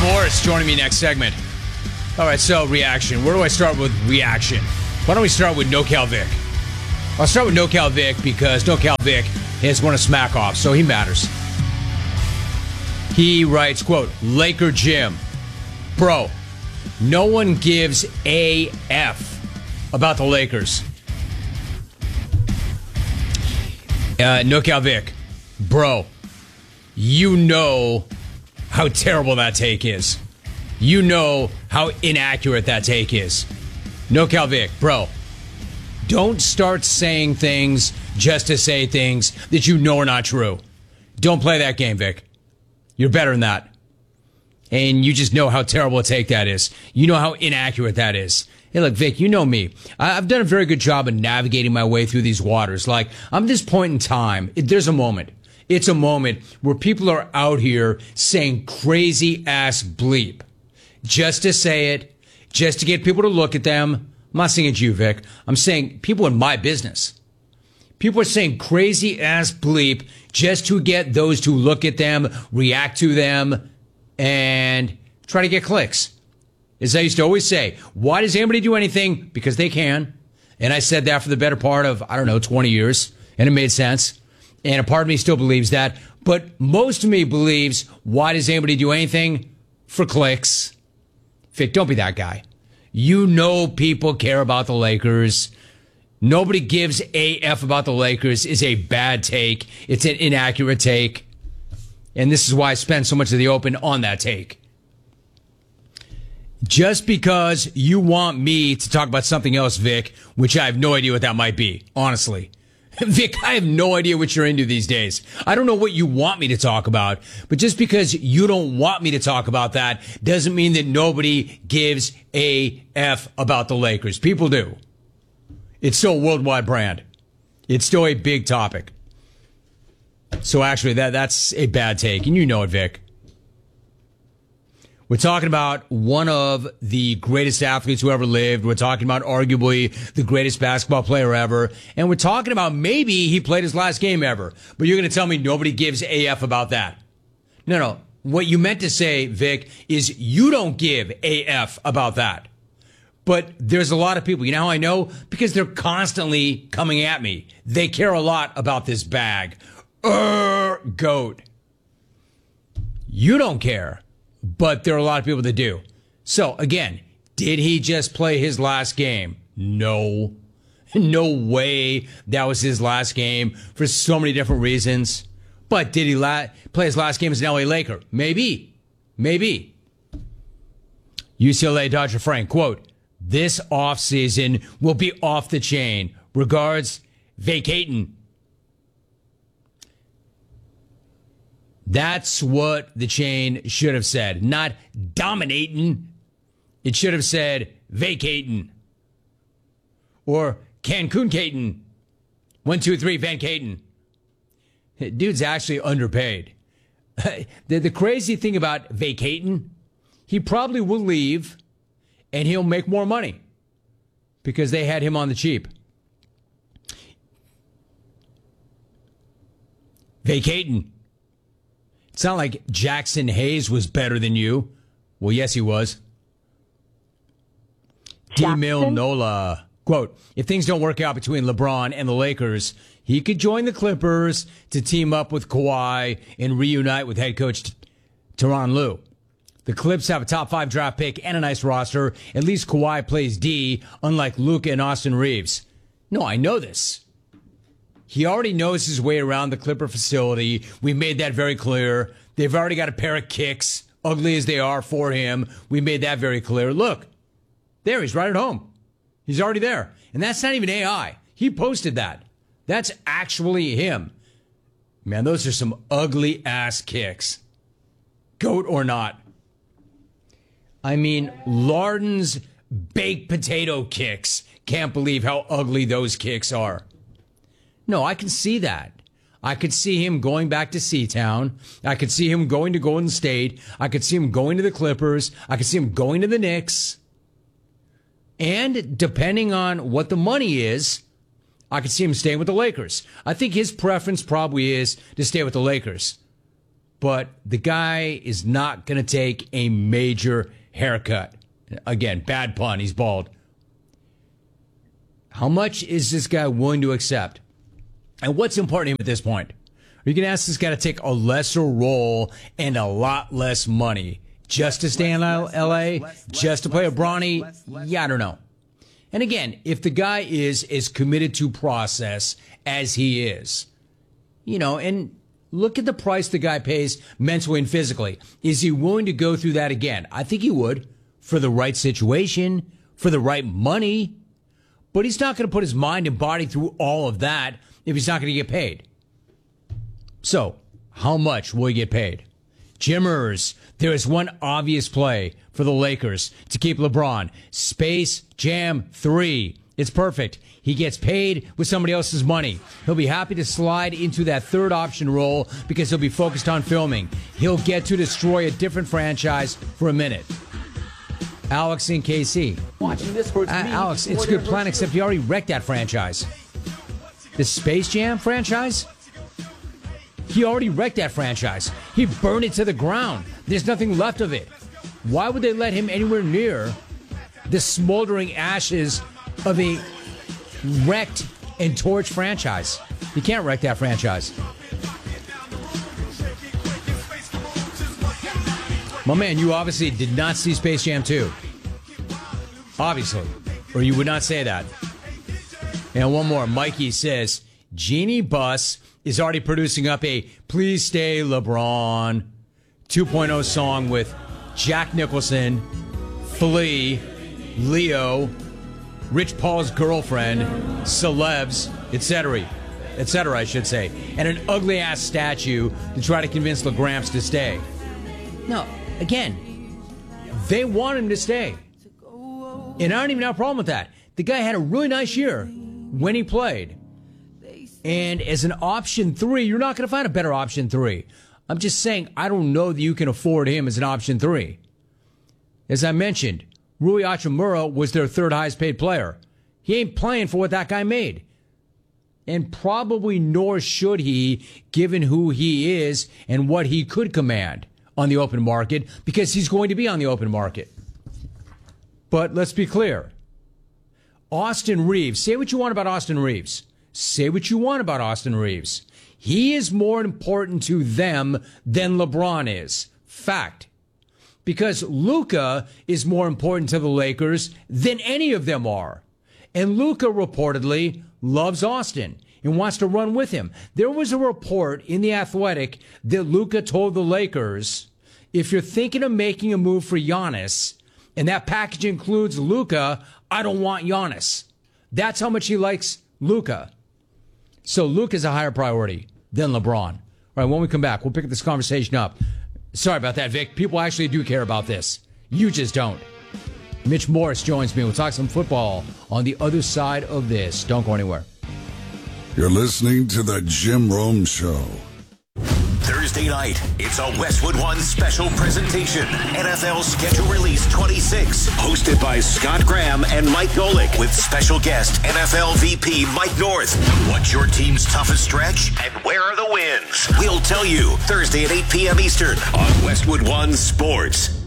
Morris joining me next segment. All right, so reaction. Where do I start with reaction? Why don't we start with NoCal Vic? I'll start with NoCal Vic because NoCal Vic has won a smack off, so he matters. He writes, quote, Laker Jim. Bro, no one gives a F about the Lakers. NoCal Vic. Bro, you know how terrible that take is. You know how inaccurate that take is. NoCal Vic, bro, don't start saying things just to say things that you know are not true. Don't play that game, Vic. You're better than that. And you just know how terrible a take that is. You know how inaccurate that is. Hey, look, Vic, you know me. I've done a very good job of navigating my way through these waters. Like, I'm at this point in time, there's a moment. It's a moment where people are out here saying crazy-ass bleep. Just to say it, just to get people to look at them. I'm not saying it's you, Vic. I'm saying people in my business. People are saying crazy-ass bleep just to get those to look at them, react to them, and try to get clicks. As I used to always say, why does anybody do anything? Because they can. And I said that for the better part of, 20 years. And it made sense. And a part of me still believes that. But most of me believes, why does anybody do anything? For clicks. Vic, don't be that guy. You know people care about the Lakers. Nobody gives a F about the Lakers is a bad take. It's an inaccurate take. And this is why I spend so much of the open on that take. Just because you want me to talk about something else, Vic, which I have no idea what that might be, honestly. Vic, I have no idea what you're into these days. I don't know what you want me to talk about, but just because you don't want me to talk about that doesn't mean that nobody gives a F about the Lakers. People do. It's still a worldwide brand. It's still a big topic. So actually, that's a bad take, and you know it, Vic. We're talking about one of the greatest athletes who ever lived. We're talking about arguably the greatest basketball player ever. And we're talking about maybe he played his last game ever. But you're going to tell me nobody gives AF about that. No. What you meant to say, Vic, is you don't give AF about that. But there's a lot of people. You know how I know? Because they're constantly coming at me. They care a lot about this bag. Goat. You don't care. But there are a lot of people that do. So, again, did he just play his last game? No. No way that was his last game for so many different reasons. But did he play his last game as an LA Laker? Maybe. UCLA Dodger Frank, quote, this offseason will be off the chain. Regards, vacating. That's what the chain should have said. Not dominating. It should have said vacating. Or Cancun-cating. 1, 2, 3, Van Caten. Dude's actually underpaid. The crazy thing about vacating, he probably will leave and he'll make more money because they had him on the cheap. Vacating. It's not like Jackson Hayes was better than you. Well, yes, he was. D-Mill Nola. Quote, if things don't work out between LeBron and the Lakers, he could join the Clippers to team up with Kawhi and reunite with head coach Tyronn Lue. The Clips have a top 5 draft pick and a nice roster. At least Kawhi plays D, unlike Luka and Austin Reeves. No, I know this. He already knows his way around the Clipper facility. We made that very clear. They've already got a pair of kicks, ugly as they are for him. We made that very clear. Look, there, he's right at home. He's already there. And that's not even AI. He posted that. That's actually him. Man, those are some ugly-ass kicks. Goat or not. I mean, Larden's baked potato kicks. Can't believe how ugly those kicks are. No, I can see that. I could see him going back to C-Town. I could see him going to Golden State. I could see him going to the Clippers. I could see him going to the Knicks. And depending on what the money is, I could see him staying with the Lakers. I think his preference probably is to stay with the Lakers. but the guy is not going to take a major haircut. Again, bad pun. He's bald. How much is this guy willing to accept? And what's important to him at this point? Are you going to ask this guy to take a lesser role and a lot less money just to stay in L.A., just to play a Bronny? Yeah, I don't know. And again, if the guy is as committed to process as he is, and look at the price the guy pays mentally and physically. Is he willing to go through that again? I think he would, for the right situation, for the right money. But he's not going to put his mind and body through all of that if he's not going to get paid. So, how much will he get paid? Jimmers, there is one obvious play for the Lakers to keep LeBron. Space Jam 3. It's perfect. He gets paid with somebody else's money. He'll be happy to slide into that third option role because he'll be focused on filming. He'll get to destroy a different franchise for a minute. Alex in KC. Watching this hurts me. Alex, it's a good plan, except he already wrecked that franchise. The Space Jam franchise? He already wrecked that franchise. He burned it to the ground. There's nothing left of it. Why would they let him anywhere near the smoldering ashes of a wrecked and torched franchise? You can't wreck that franchise. My man, you obviously did not see Space Jam 2. Obviously. Or you would not say that. And one more. Mikey says, Jeannie Buss is already producing up a Please Stay LeBron 2.0 song with Jack Nicholson, Flea, Leo, Rich Paul's girlfriend, celebs, etc., I should say, and an ugly-ass statue to try to convince LaGramps to stay. No, again, they want him to stay. And I don't even have a problem with that. The guy had a really nice year when he played. And as an option 3, you're not going to find a better option 3. I'm just saying, I don't know that you can afford him as an option 3. As I mentioned, Rui Hachimura was their third highest paid player. He ain't playing for what that guy made. And probably nor should he, given who he is and what he could command on the open market, because he's going to be on the open market. But let's be clear. Austin Reeves, say what you want about Austin Reeves. Say what you want about Austin Reeves. He is more important to them than LeBron is. Fact. Because Luka is more important to the Lakers than any of them are. And Luka reportedly loves Austin and wants to run with him. There was a report in The Athletic that Luka told the Lakers, if you're thinking of making a move for Giannis, and that package includes Luka, I don't want Giannis. That's how much he likes Luka. So Luka's a higher priority than LeBron. All right, when we come back, we'll pick this conversation up. Sorry about that, Vic. People actually do care about this. You just don't. Mitch Morris joins me. We'll talk some football on the other side of this. Don't go anywhere. You're listening to The Jim Rome Show. Thursday night, it's a Westwood One special presentation. NFL Schedule Release 26, hosted by Scott Graham and Mike Golick, with special guest NFL VP Mike North. What's your team's toughest stretch, and where are the wins? We'll tell you Thursday at 8 p.m. Eastern on Westwood One Sports.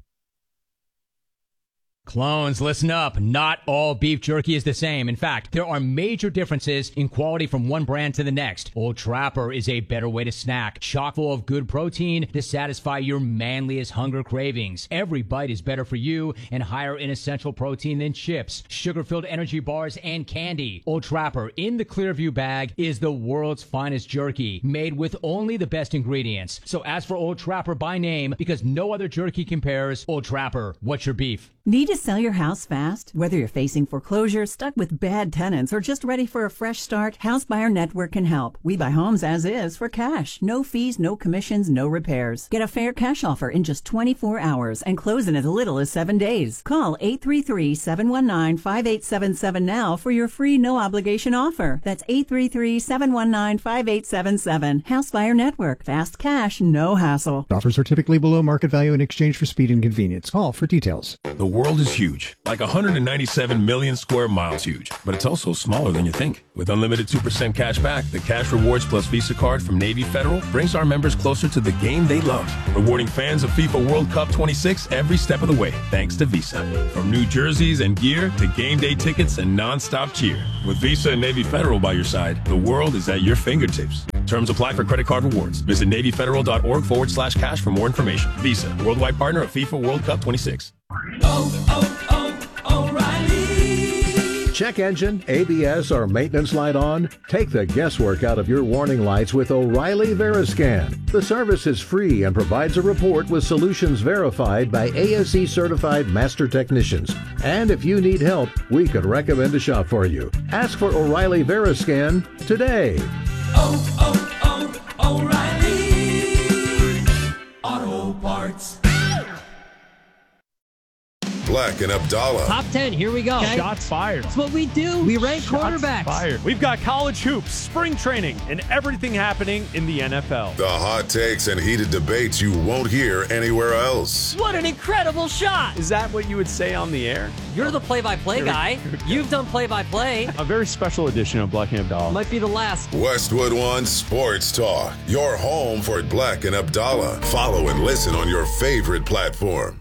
Clones, listen up. Not all beef jerky is the same. In fact, there are major differences in quality from one brand to the next. Old Trapper is a better way to snack, chock full of good protein to satisfy your manliest hunger cravings. Every bite is better for you and higher in essential protein than chips, sugar-filled energy bars, and candy. Old Trapper in the Clearview bag is the world's finest jerky, made with only the best ingredients. So ask for Old Trapper by name because no other jerky compares. Old Trapper, what's your beef? Need to sell your house fast? Whether you're facing foreclosure, stuck with bad tenants, or just ready for a fresh start, House Buyer Network can help. We buy homes as is for cash. No fees, no commissions, no repairs. Get a fair cash offer in just 24 hours and close in as little as 7 days. Call 833-719-5877 now for your free no-obligation offer. That's 833-719-5877. House Buyer Network. Fast cash, no hassle. Offers are typically below market value in exchange for speed and convenience. Call for details. The world is is huge, like 197 million square miles huge, but it's also smaller than you think. With unlimited 2% cash back, the Cash Rewards Plus Visa card from Navy Federal brings our members closer to the game they love, rewarding fans of FIFA World Cup 26 every step of the way, thanks to Visa. From new jerseys and gear to game day tickets and non-stop cheer. With Visa and Navy Federal by your side, the world is at your fingertips. Terms apply for credit card rewards. Visit NavyFederal.org/cash for more information. Visa, worldwide partner of FIFA World Cup 26. O'Reilly. Check engine, ABS, or maintenance light on? Take the guesswork out of your warning lights with O'Reilly Veriscan. The service is free and provides a report with solutions verified by ASE certified master technicians. And if you need help, we could recommend a shop for you. Ask for O'Reilly Veriscan today. O'Reilly Auto Parts. Black and Abdallah. Top 10, here we go. Okay. Shots fired. That's what we do. We rank quarterbacks. Fired. We've got college hoops, spring training, and everything happening in the NFL. The hot takes and heated debates you won't hear anywhere else. What an incredible shot. Is that what you would say on the air? You're the play-by-play guy. You've done play-by-play. A very special edition of Black and Abdallah. Might be the last. Westwood One Sports Talk. Your home for Black and Abdallah. Follow and listen on your favorite platform.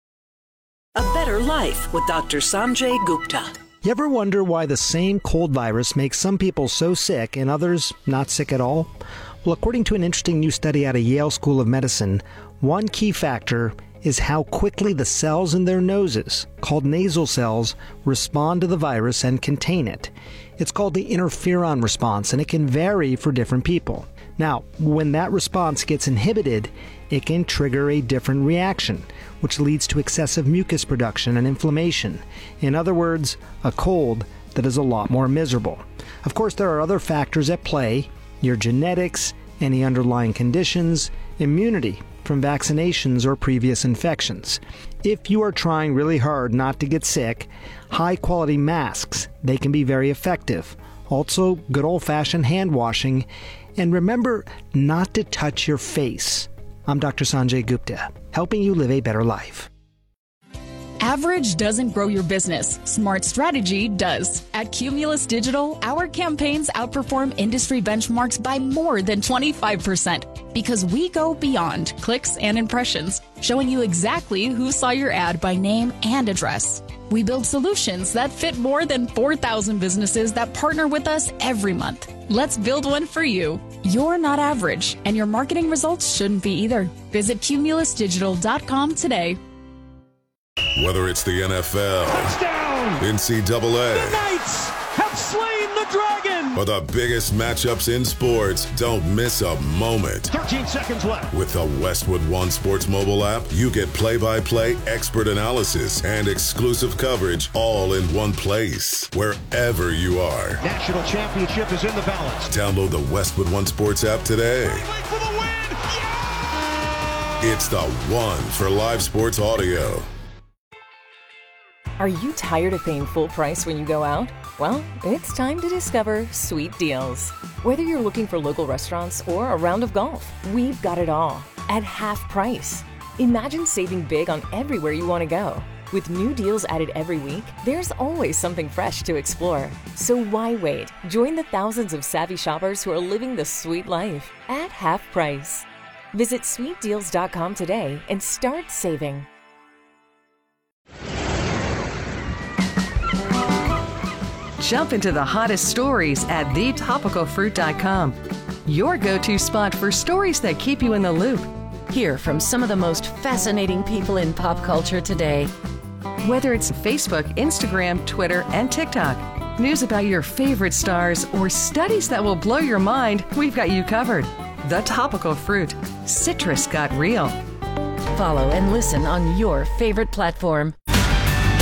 A Better Life with Dr. Sanjay Gupta. You ever wonder why the same cold virus makes some people so sick and others not sick at all? Well, according to an interesting new study out of Yale School of Medicine, one key factor is how quickly the cells in their noses, called nasal cells, respond to the virus and contain it. It's called the interferon response, and it can vary for different people. Now, when that response gets inhibited, it can trigger a different reaction, which leads to excessive mucus production and inflammation. In other words, a cold that is a lot more miserable. Of course, there are other factors at play: your genetics, any underlying conditions, immunity from vaccinations or previous infections. If you are trying really hard not to get sick, high-quality masks, they can be very effective. Also, good old-fashioned hand washing. And remember not to touch your face. I'm Dr. Sanjay Gupta, helping you live a better life. Average doesn't grow your business. Smart strategy does. At Cumulus Digital, our campaigns outperform industry benchmarks by more than 25% because we go beyond clicks and impressions, showing you exactly who saw your ad by name and address. We build solutions that fit more than 4,000 businesses that partner with us every month. Let's build one for you. You're not average, and your marketing results shouldn't be either. Visit cumulusdigital.com today. Whether it's the NFL, Touchdown! NCAA, The Knights have slain the dragon! or the biggest matchups in sports, don't miss a moment. 13 seconds left. With the Westwood One Sports mobile app, you get play-by-play expert analysis and exclusive coverage all in one place, wherever you are. National championship is in the balance. Download the Westwood One Sports app today. For the win! Yeah! It's the one for live sports audio. Are you tired of paying full price when you go out? Well, it's time to discover Sweet Deals. Whether you're looking for local restaurants or a round of golf, we've got it all at half price. Imagine saving big on everywhere you want to go. With new deals added every week, there's always something fresh to explore. So why wait? Join the thousands of savvy shoppers who are living the sweet life at half price. Visit sweetdeals.com today and start saving. Jump into the hottest stories at thetopicalfruit.com. Your go-to spot for stories that keep you in the loop. Hear from some of the most fascinating people in pop culture today. Whether it's Facebook, Instagram, Twitter, and TikTok, news about your favorite stars, or studies that will blow your mind, we've got you covered. The Topical Fruit. Citrus got real. Follow and listen on your favorite platform.